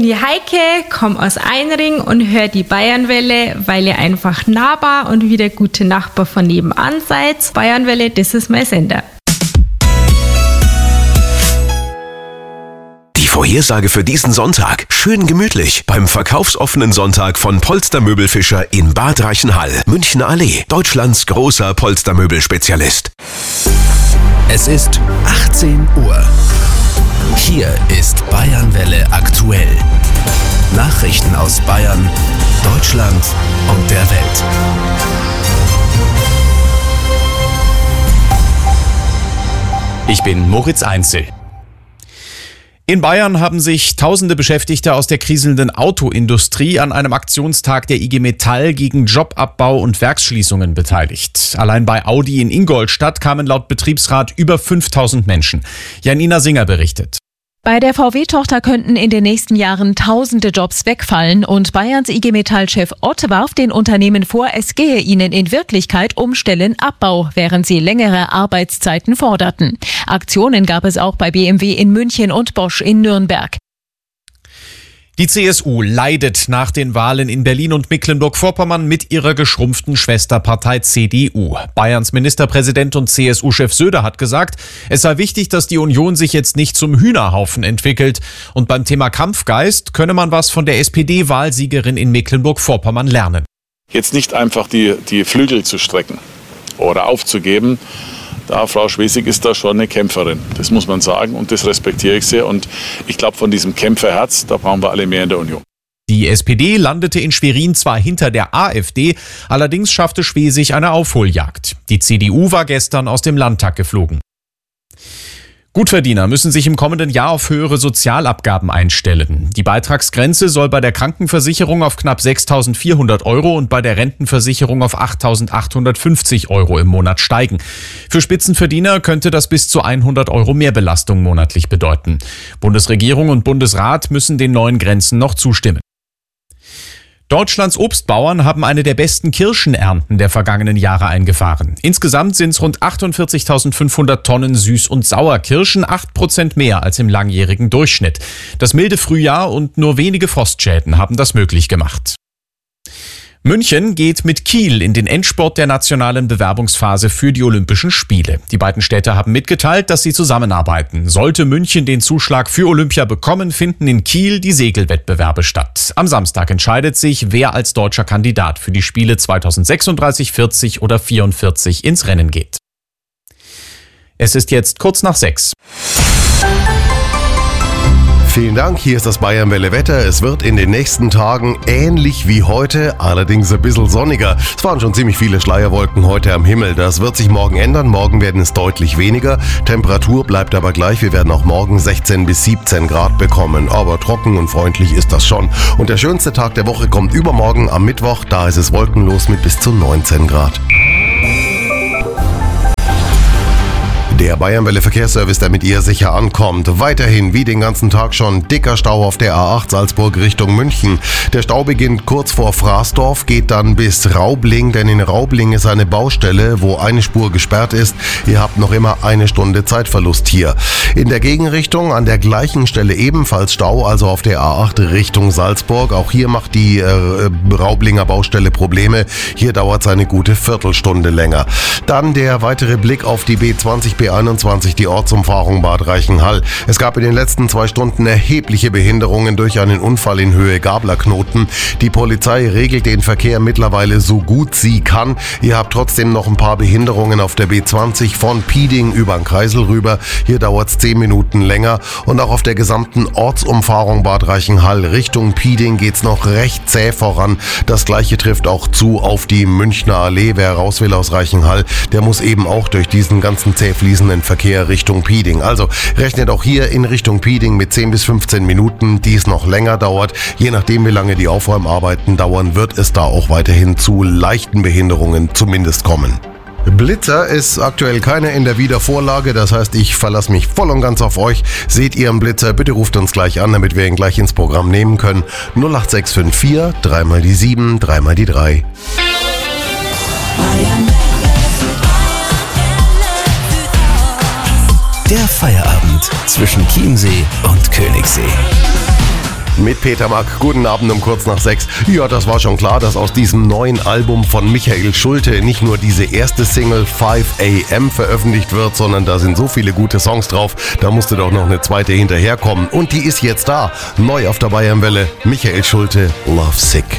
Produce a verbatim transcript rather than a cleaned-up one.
die Heike, komme aus Einring und höre die Bayernwelle, weil ihr einfach nahbar und wie der gute Nachbar von nebenan seid. Bayernwelle, das ist mein Sender. Die Vorhersage für diesen Sonntag. Schön gemütlich beim verkaufsoffenen Sonntag von Polstermöbelfischer in Bad Reichenhall, Münchner Allee, Deutschlands großer Polstermöbelspezialist. Es ist achtzehn Uhr. Hier ist Bayernwelle aktuell. Nachrichten aus Bayern, Deutschland und der Welt. Ich bin Moritz Einzel. In Bayern haben sich tausende Beschäftigte aus der kriselnden Autoindustrie an einem Aktionstag der I G Metall gegen Jobabbau und Werksschließungen beteiligt. Allein bei Audi in Ingolstadt kamen laut Betriebsrat über fünftausend Menschen. Janina Singer berichtet. Bei der V W-Tochter könnten in den nächsten Jahren tausende Jobs wegfallen und Bayerns I G Metall-Chef Ott warf den Unternehmen vor, es gehe ihnen in Wirklichkeit um Stellenabbau, während sie längere Arbeitszeiten forderten. Aktionen gab es auch bei B M W in München und Bosch in Nürnberg. Die C S U leidet nach den Wahlen in Berlin und Mecklenburg-Vorpommern mit ihrer geschrumpften Schwesterpartei C D U. Bayerns Ministerpräsident und C S U-Chef Söder hat gesagt, es sei wichtig, dass die Union sich jetzt nicht zum Hühnerhaufen entwickelt. Und beim Thema Kampfgeist könne man was von der S P D-Wahlsiegerin in Mecklenburg-Vorpommern lernen. Jetzt nicht einfach die, die Flügel zu strecken oder aufzugeben. Da, Frau Schwesig ist da schon eine Kämpferin, das muss man sagen, und das respektiere ich sehr. Und ich glaube, von diesem Kämpferherz, da brauchen wir alle mehr in der Union. Die S P D landete in Schwerin zwar hinter der AfD, allerdings schaffte Schwesig eine Aufholjagd. Die C D U war gestern aus dem Landtag geflogen. Gutverdiener müssen sich im kommenden Jahr auf höhere Sozialabgaben einstellen. Die Beitragsgrenze soll bei der Krankenversicherung auf knapp sechstausendvierhundert Euro und bei der Rentenversicherung auf achttausendachthundertfünfzig Euro im Monat steigen. Für Spitzenverdiener könnte das bis zu hundert Euro Mehrbelastung monatlich bedeuten. Bundesregierung und Bundesrat müssen den neuen Grenzen noch zustimmen. Deutschlands Obstbauern haben eine der besten Kirschenernten der vergangenen Jahre eingefahren. Insgesamt sind es rund achtundvierzigtausendfünfhundert Tonnen Süß- und Sauerkirschen, acht Prozent mehr als im langjährigen Durchschnitt. Das milde Frühjahr und nur wenige Frostschäden haben das möglich gemacht. München geht mit Kiel in den Endspurt der nationalen Bewerbungsphase für die Olympischen Spiele. Die beiden Städte haben mitgeteilt, dass sie zusammenarbeiten. Sollte München den Zuschlag für Olympia bekommen, finden in Kiel die Segelwettbewerbe statt. Am Samstag entscheidet sich, wer als deutscher Kandidat für die Spiele zweitausendsechsunddreißig, vierzig oder vierundvierzig ins Rennen geht. Es ist jetzt kurz nach sechs. Vielen Dank, hier ist das Bayernwelle Wetter. Es wird in den nächsten Tagen ähnlich wie heute, allerdings ein bisschen sonniger. Es waren schon ziemlich viele Schleierwolken heute am Himmel. Das wird sich morgen ändern. Morgen werden es deutlich weniger. Temperatur bleibt aber gleich. Wir werden auch morgen sechzehn bis siebzehn Grad bekommen. Aber trocken und freundlich ist das schon. Und der schönste Tag der Woche kommt übermorgen am Mittwoch. Da ist es wolkenlos mit bis zu neunzehn Grad. Der Bayernwelle Verkehrsservice, der mit ihr sicher ankommt. Weiterhin wie den ganzen Tag schon dicker Stau auf der A acht Salzburg Richtung München. Der Stau beginnt kurz vor Fraßdorf, geht dann bis Raubling, denn in Raubling ist eine Baustelle, wo eine Spur gesperrt ist. Ihr habt noch immer eine Stunde Zeitverlust hier. In der Gegenrichtung an der gleichen Stelle ebenfalls Stau, also auf der A acht Richtung Salzburg. Auch hier macht die äh, Raublinger Baustelle Probleme. Hier dauert es eine gute Viertelstunde länger. Dann der weitere Blick auf die B zwanzig, B einundzwanzig, die Ortsumfahrung Bad Reichenhall. Es gab in den letzten zwei Stunden erhebliche Behinderungen durch einen Unfall in Höhe Gablerknoten. Die Polizei regelt den Verkehr mittlerweile so gut sie kann. Ihr habt trotzdem noch ein paar Behinderungen auf der B zwanzig von Pieding über den Kreisel rüber. Hier dauert es zehn Minuten länger. Und auch auf der gesamten Ortsumfahrung Bad Reichenhall Richtung Pieding geht es noch recht zäh voran. Das gleiche trifft auch zu auf die Münchner Allee. Wer raus will aus Reichenhall, der muss eben auch durch diesen ganzen zäh fließenden Verkehr Richtung Pieding. Also rechnet auch hier in Richtung Pieding mit zehn bis fünfzehn Minuten, die es noch länger dauert. Je nachdem, wie lange die Aufräumarbeiten dauern, wird es da auch weiterhin zu leichten Behinderungen zumindest kommen. Blitzer ist aktuell keiner in der Wiedervorlage, das heißt, ich verlasse mich voll und ganz auf euch. Seht ihr einen Blitzer, bitte ruft uns gleich an, damit wir ihn gleich ins Programm nehmen können. null acht sechs fünf vier, drei mal die sieben, drei mal die drei. Der Feierabend zwischen Chiemsee und Königssee. Mit Peter Mack. Guten Abend um kurz nach sechs. Ja, das war schon klar, dass aus diesem neuen Album von Michael Schulte nicht nur diese erste Single five a m veröffentlicht wird, sondern da sind so viele gute Songs drauf, da musste doch noch eine zweite hinterherkommen. Und die ist jetzt da. Neu auf der Bayernwelle. Michael Schulte, Love Sick.